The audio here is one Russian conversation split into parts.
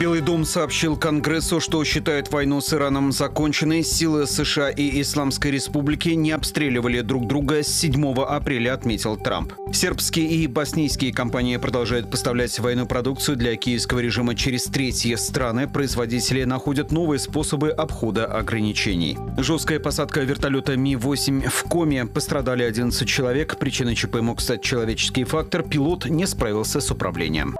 Белый дом сообщил Конгрессу, что считает войну с Ираном законченной. Силы США и Исламской Республики не обстреливали друг друга с 7 апреля, отметил Трамп. Сербские и боснийские компании продолжают поставлять военную продукцию для киевского режима через третьи страны. Производители находят новые способы обхода ограничений. Жесткая посадка вертолета Ми-8 в Коме. Пострадали 11 человек. Причиной ЧП мог стать человеческий фактор. Пилот не справился с управлением.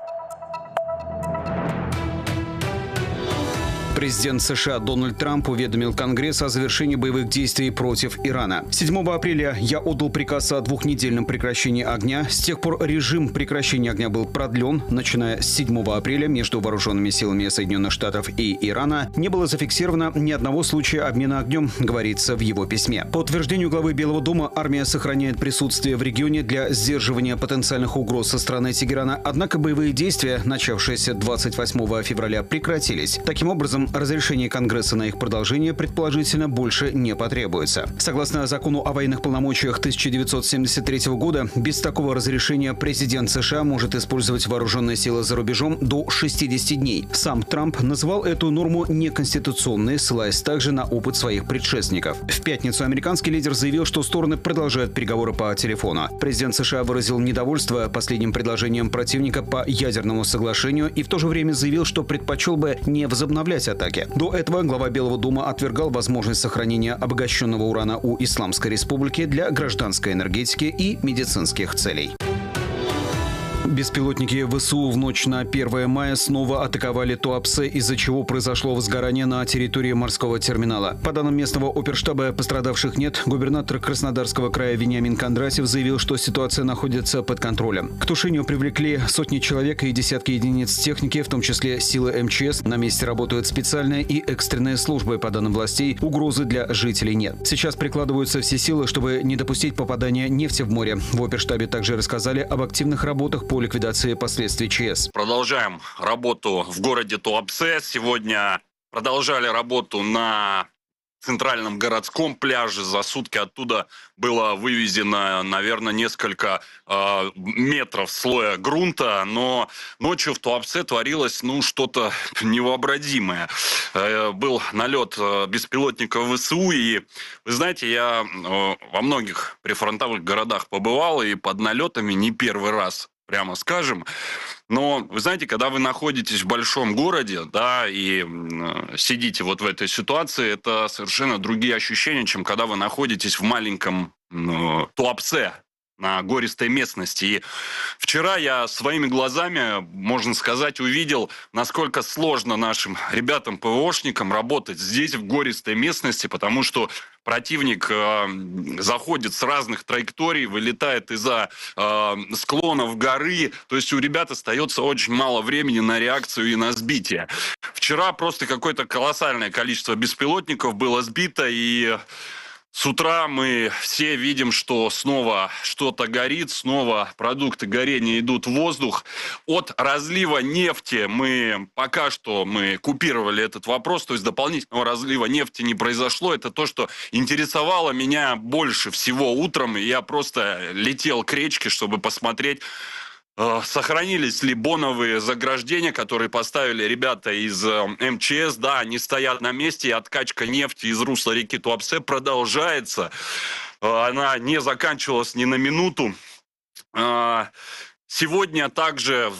Президент США Дональд Трамп уведомил Конгресс о завершении боевых действий против Ирана. 7 апреля я отдал приказ о двухнедельном прекращении огня. С тех пор режим прекращения огня был продлен. Начиная с 7 апреля между вооруженными силами Соединенных Штатов и Ирана не было зафиксировано ни одного случая обмена огнем, говорится в его письме. По утверждению главы Белого дома, армия сохраняет присутствие в регионе для сдерживания потенциальных угроз со стороны Тегерана. Однако боевые действия, начавшиеся 28 февраля, прекратились. Таким образом, разрешение Конгресса на их продолжение предположительно больше не потребуется. Согласно закону о военных полномочиях 1973 года, без такого разрешения президент США может использовать вооруженные силы за рубежом до 60 дней. Сам Трамп назвал эту норму неконституционной, ссылаясь также на опыт своих предшественников. В пятницу американский лидер заявил, что стороны продолжают переговоры по телефону. Президент США выразил недовольство последним предложением противника по ядерному соглашению и в то же время заявил, что предпочел бы не возобновлять атаки. До этого глава Белого дома отвергал возможность сохранения обогащенного урана у Исламской Республики для гражданской энергетики и медицинских целей. Беспилотники ВСУ в ночь на 1 мая снова атаковали Туапсе, из-за чего произошло возгорание на территории морского терминала. По данным местного оперштаба, пострадавших нет. Губернатор Краснодарского края Вениамин Кондратьев заявил, что ситуация находится под контролем. К тушению привлекли сотни человек и десятки единиц техники, в том числе силы МЧС. На месте работают специальные и экстренные службы. По данным властей, угрозы для жителей нет. Сейчас прикладываются все силы, чтобы не допустить попадания нефти в море. В оперштабе также рассказали об активных работах по ликвидации последствий ЧС. Продолжаем работу в городе Туапсе. Сегодня продолжали работу на центральном городском пляже. За сутки оттуда было вывезено, наверное, несколько метров слоя грунта. Но ночью в Туапсе творилось что-то невообразимое. Был налет беспилотников ВСУ. И, вы знаете, я во многих прифронтовых городах побывал. И под налетами не первый раз, прямо скажем. Но, вы знаете, когда вы находитесь в большом городе, да, и сидите вот в этой ситуации, это совершенно другие ощущения, чем когда вы находитесь в маленьком Туапсе, на гористой местности. И вчера я своими глазами, можно сказать, увидел, насколько сложно нашим ребятам-ПВОшникам работать здесь, в гористой местности, потому что противник заходит с разных траекторий, вылетает из-за склонов горы. То есть у ребят остается очень мало времени на реакцию и на сбитие. Вчера просто какое-то колоссальное количество беспилотников было сбито, и с утра мы все видим, что снова что-то горит, снова продукты горения идут в воздух. От разлива нефти пока что мы купировали этот вопрос, то есть дополнительного разлива нефти не произошло. Это то, что интересовало меня больше всего утром. И я просто летел к речке, чтобы посмотреть, сохранились ли боновые заграждения, которые поставили ребята из МЧС. Да, они стоят на месте, и откачка нефти из русла реки Туапсе продолжается. Она не заканчивалась ни на минуту. Сегодня также,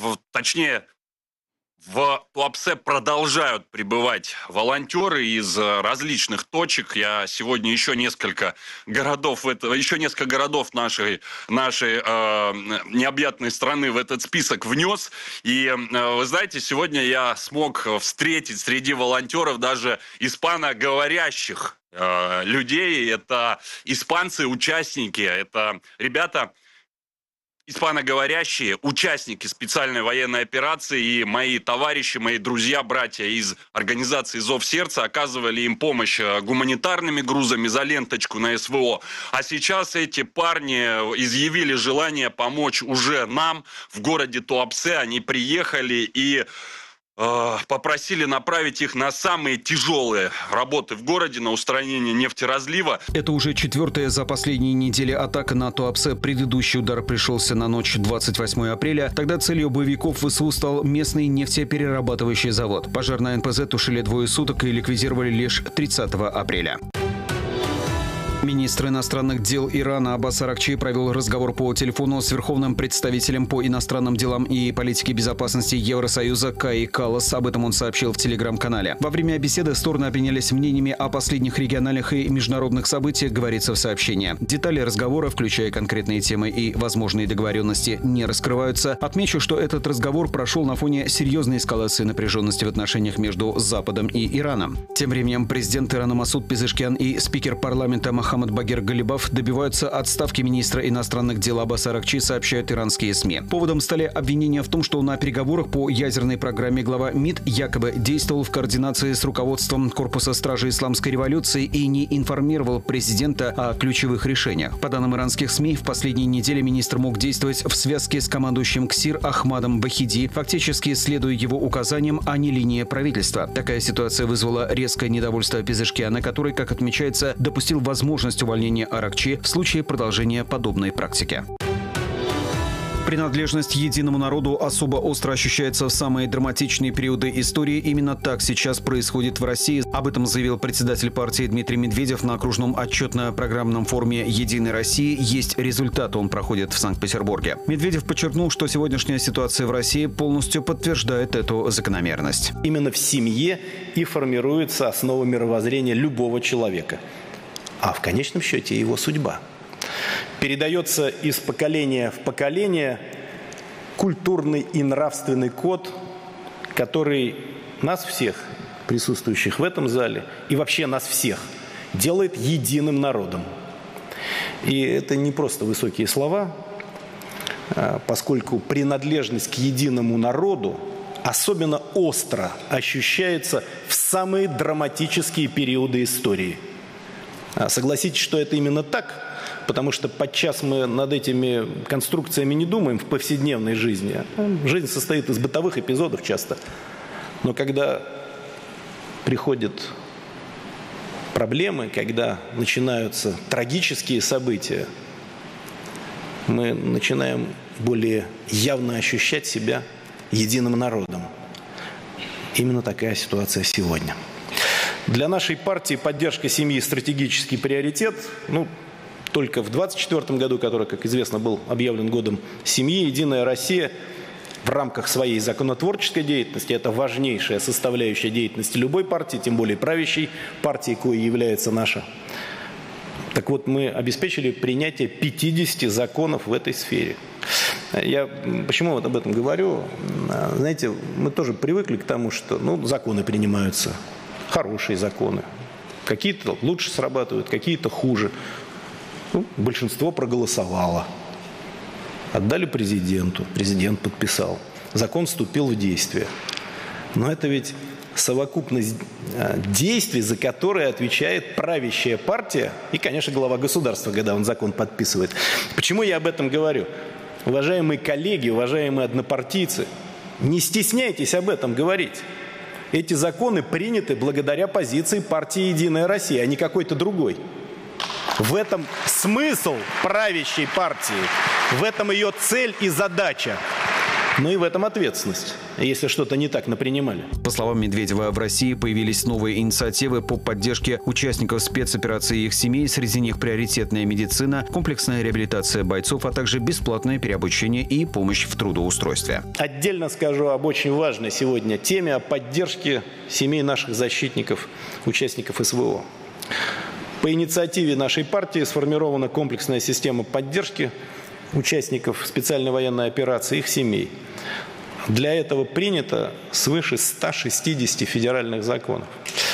в Туапсе продолжают прибывать волонтеры из различных точек. Я сегодня еще несколько городов нашей необъятной страны в этот список внес. И вы знаете, сегодня я смог встретить среди волонтеров даже испаноговорящих людей. Это испанцы-участники, это ребята испаноговорящие, участники специальной военной операции, и мои товарищи, мои друзья, братья из организации «Зов сердца» оказывали им помощь гуманитарными грузами за ленточку на СВО. А сейчас эти парни изъявили желание помочь уже нам в городе Туапсе. Они приехали и попросили направить их на самые тяжелые работы в городе, на устранение нефтеразлива. Это уже 4-я за последние недели атака на Туапсе. Предыдущий удар пришелся на ночь 28 апреля. Тогда целью боевиков ВСУ стал местный нефтеперерабатывающий завод. Пожар на НПЗ тушили 2 суток и ликвидировали лишь 30 апреля. Министр иностранных дел Ирана Аббас Аракчи провел разговор по телефону с верховным представителем по иностранным делам и политике безопасности Евросоюза Каи Каллас. Об этом он сообщил в телеграм-канале. Во время беседы стороны обменялись мнениями о последних региональных и международных событиях, говорится в сообщении. Детали разговора, включая конкретные темы и возможные договоренности, не раскрываются. Отмечу, что этот разговор прошел на фоне серьезной эскалации напряженности в отношениях между Западом и Ираном. Тем временем президент Ирана Масуд Пезешкиан и спикер парламента Мохаммад Багир Галибаф добиваются отставки министра иностранных дел Аббаса Аракчи, сообщают иранские СМИ. Поводом стали обвинения в том, что на переговорах по ядерной программе глава МИД якобы действовал в координации с руководством Корпуса стражи Исламской революции и не информировал президента о ключевых решениях. По данным иранских СМИ, в последние недели министр мог действовать в связке с командующим КСИР Ахмадом Вахиди, фактически следуя его указаниям, а не линии правительства. Такая ситуация вызвала резкое недовольство Пезешкиана, который, как отмечается, допустил возможность увольнения Аракчи в случае продолжения подобной практики. Принадлежность единому народу особо остро ощущается в самые драматичные периоды истории. Именно так сейчас происходит в России. Об этом заявил председатель партии Дмитрий Медведев на окружном отчетно-программном форуме «Единой России». Есть результат, он проходит в Санкт-Петербурге. Медведев подчеркнул, что сегодняшняя ситуация в России полностью подтверждает эту закономерность. Именно в семье и формируется основа мировоззрения любого человека. А в конечном счете его судьба. Передается из поколения в поколение культурный и нравственный код, который нас всех, присутствующих в этом зале, и вообще нас всех, делает единым народом. И это не просто высокие слова, поскольку принадлежность к единому народу особенно остро ощущается в самые драматические периоды истории. Согласитесь, что это именно так, потому что подчас мы над этими конструкциями не думаем в повседневной жизни. Жизнь состоит из бытовых эпизодов часто. Но когда приходят проблемы, когда начинаются трагические события, мы начинаем более явно ощущать себя единым народом. Именно такая ситуация сегодня. Для нашей партии поддержка семьи – стратегический приоритет. Только в 2024 году, который, как известно, был объявлен годом семьи, «Единая Россия» в рамках своей законотворческой деятельности, это важнейшая составляющая деятельности любой партии, тем более правящей партии, коей является наша. Так вот, мы обеспечили принятие 50 законов в этой сфере. Я почему вот об этом говорю? Знаете, мы тоже привыкли к тому, что законы принимаются, хорошие законы. Какие-то лучше срабатывают, какие-то хуже. Большинство проголосовало. Отдали президенту. Президент подписал. Закон вступил в действие. Но это ведь совокупность действий, за которые отвечает правящая партия и, конечно, глава государства, когда он закон подписывает. Почему я об этом говорю? Уважаемые коллеги, уважаемые однопартийцы, не стесняйтесь об этом говорить. Эти законы приняты благодаря позиции партии «Единая Россия», а не какой-то другой. В этом смысл правящей партии, в этом ее цель и задача. Но и в этом ответственность, если что-то не так напринимали. По словам Медведева, в России появились новые инициативы по поддержке участников спецоперации и их семей. Среди них приоритетная медицина, комплексная реабилитация бойцов, а также бесплатное переобучение и помощь в трудоустройстве. Отдельно скажу об очень важной сегодня теме о поддержке семей наших защитников, участников СВО. По инициативе нашей партии сформирована комплексная система поддержки участников специальной военной операции и их семей. Для этого принято свыше 160 федеральных законов.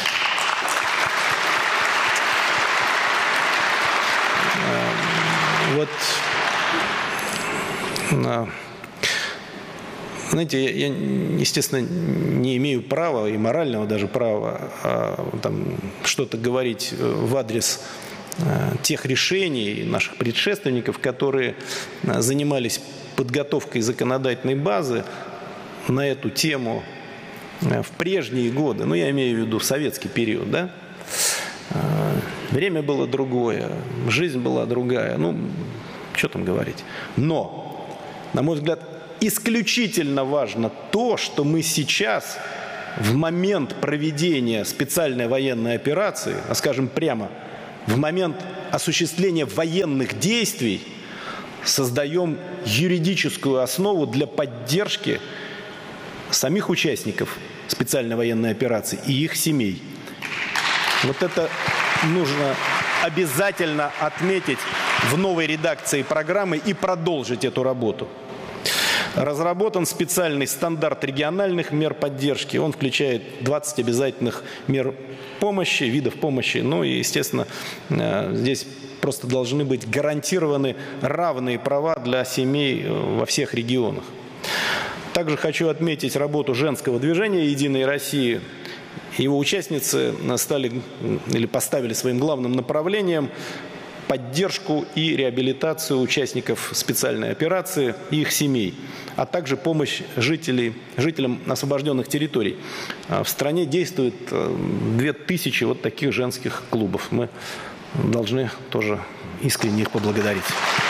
Знаете, я, естественно, не имею права, и морального даже права, что-то говорить в адрес тех решений наших предшественников, которые занимались подготовкой законодательной базы на эту тему в прежние годы, ну, я имею в виду в советский период, да, время было другое, жизнь была другая, ну, что там говорить. Но, на мой взгляд, исключительно важно то, что мы сейчас, в момент проведения специальной военной операции, а скажем прямо, в момент осуществления военных действий, создаем юридическую основу для поддержки самих участников специальной военной операции и их семей. Вот это нужно обязательно отметить в новой редакции программы и продолжить эту работу. Разработан специальный стандарт региональных мер поддержки. Он включает 20 обязательных мер помощи, видов помощи. Ну и, естественно, здесь просто должны быть гарантированы равные права для семей во всех регионах. Также хочу отметить работу женского движения «Единой России». Его участницы поставили своим главным направлением поддержку и реабилитацию участников специальной операции и их семей, а также помощь жителям освобожденных территорий. В стране действует 2000 вот таких женских клубов. Мы должны тоже искренне их поблагодарить.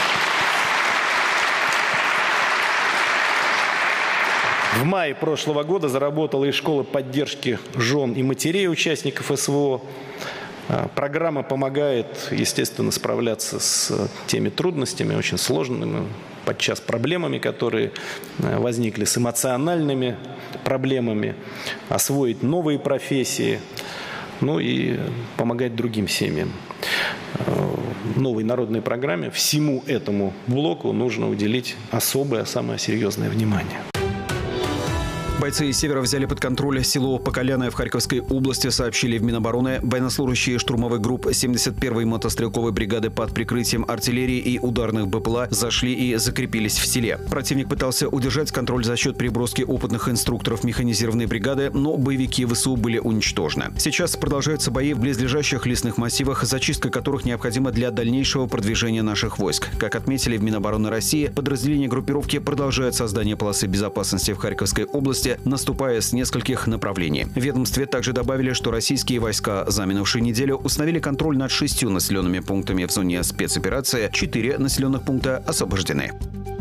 В мае прошлого года заработала и школа поддержки жен и матерей участников СВО. Программа помогает, естественно, справляться с теми трудностями, очень сложными, подчас проблемами, которые возникли, с эмоциональными проблемами, освоить новые профессии, ну и помогать другим семьям. В новой народной программе всему этому блоку нужно уделить особое, самое серьезное внимание. Бойцы из Севера взяли под контроль село Поколяное в Харьковской области, сообщили в Минобороны. Военнослужащие штурмовых групп 71-й мотострелковой бригады под прикрытием артиллерии и ударных БПЛА зашли и закрепились в селе. Противник пытался удержать контроль за счет переброски опытных инструкторов механизированной бригады, но боевики ВСУ были уничтожены. Сейчас продолжаются бои в близлежащих лесных массивах, зачистка которых необходима для дальнейшего продвижения наших войск. Как отметили в Минобороны России, подразделения группировки продолжают создание полосы безопасности в Харьковской области, наступая с нескольких направлений. В ведомстве также добавили, что российские войска за минувшую неделю установили контроль над 6 населенными пунктами в зоне спецоперации, 4 населенных пункта освобождены.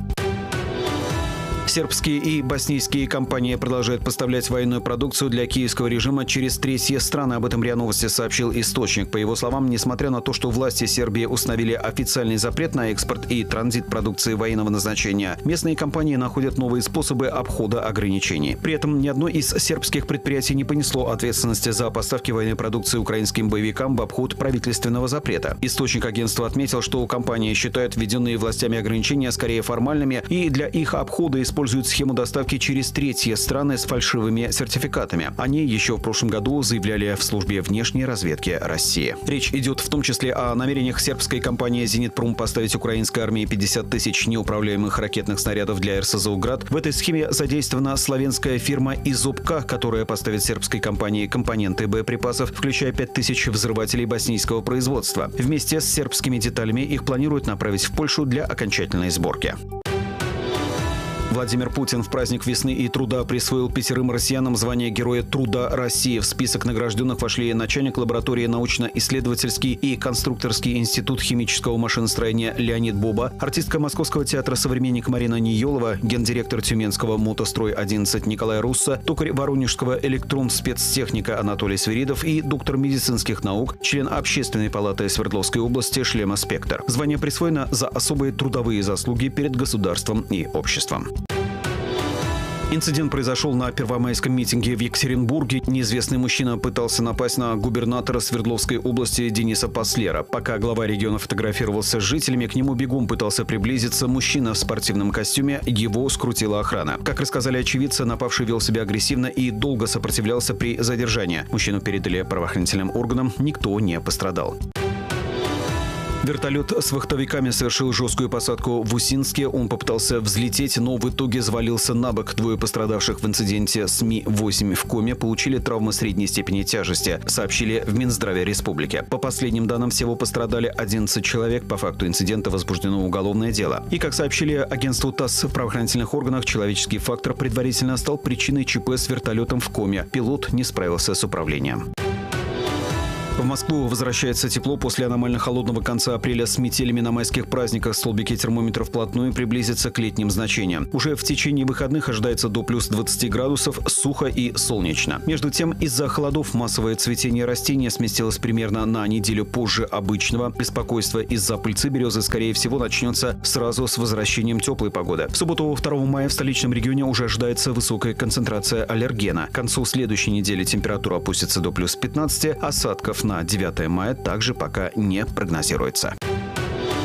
Сербские и боснийские компании продолжают поставлять военную продукцию для киевского режима через третьи страны. Об этом РИА Новости сообщил источник. По его словам, несмотря на то, что власти Сербии установили официальный запрет на экспорт и транзит продукции военного назначения, местные компании находят новые способы обхода ограничений. При этом ни одно из сербских предприятий не понесло ответственности за поставки военной продукции украинским боевикам в обход правительственного запрета. Источник агентства отметил, что компании считают введенные властями ограничения скорее формальными и для их обхода используют схему доставки через третьи страны с фальшивыми сертификатами. Они еще в прошлом году заявляли в службе внешней разведки России. Речь идет в том числе о намерениях сербской компании «Зенитпром» поставить украинской армии 50 тысяч неуправляемых ракетных снарядов для РСЗУ «Град». В этой схеме задействована славянская фирма «Изопка», которая поставит сербской компании компоненты боеприпасов, включая 5000 взрывателей боснийского производства. Вместе с сербскими деталями их планируют направить в Польшу для окончательной сборки. Владимир Путин в праздник весны и труда присвоил 5 россиянам звание Героя труда России. В список награжденных вошли начальник лаборатории научно-исследовательский и конструкторский институт химического машиностроения Леонид Боба, артистка Московского театра «Современник» Марина Ниелова, гендиректор Тюменского «Мотострой-11» Николай Руссо, токарь Воронежского электрон-спецтехника Анатолий Свиридов и доктор медицинских наук, член Общественной палаты Свердловской области Шлема Спектр. Звание присвоено за особые трудовые заслуги перед государством и обществом. Инцидент произошел на первомайском митинге в Екатеринбурге. Неизвестный мужчина пытался напасть на губернатора Свердловской области Дениса Паслера. Пока глава региона фотографировался с жителями, к нему бегом пытался приблизиться мужчина в спортивном костюме. Его скрутила охрана. Как рассказали очевидцы, напавший вел себя агрессивно и долго сопротивлялся при задержании. Мужчину передали правоохранительным органам. Никто не пострадал. Вертолет с вахтовиками совершил жесткую посадку в Усинске. Он попытался взлететь, но в итоге завалился на бок. Двое пострадавших в инциденте с Ми-8 в Коме получили травмы средней степени тяжести, сообщили в Минздраве республики. По последним данным, всего пострадали 11 человек. По факту инцидента возбуждено уголовное дело. И, как сообщили агентству ТАСС, в правоохранительных органах человеческий фактор предварительно стал причиной ЧП с вертолетом в Коме. Пилот не справился с управлением. В Москву возвращается тепло после аномально холодного конца апреля с метелями на майских праздниках. Столбики термометров вплотную приблизятся к летним значениям. Уже в течение выходных ожидается до плюс 20 градусов, сухо и солнечно. Между тем, из-за холодов массовое цветение растения сместилось примерно на неделю позже обычного. Беспокойство из-за пыльцы березы, скорее всего, начнется сразу с возвращением теплой погоды. В субботу 2 мая в столичном регионе уже ожидается высокая концентрация аллергена. К концу следующей недели температура опустится до плюс 15, осадков на 9 мая также пока не прогнозируется.